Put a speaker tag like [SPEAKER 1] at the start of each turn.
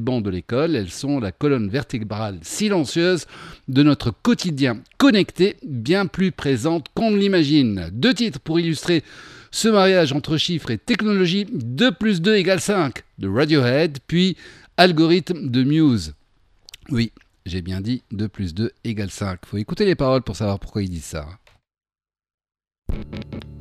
[SPEAKER 1] bancs de l'école, elles sont la colonne vertébrale silencieuse de notre quotidien connecté, bien plus présente qu'on ne l'imagine. 2 titres pour illustrer ce mariage entre chiffres et technologie. 2 plus 2 égale 5 de Radiohead, puis Algorithme de Muse. Oui, j'ai bien dit 2 plus 2 égale 5. Faut écouter les paroles pour savoir pourquoi ils disent ça.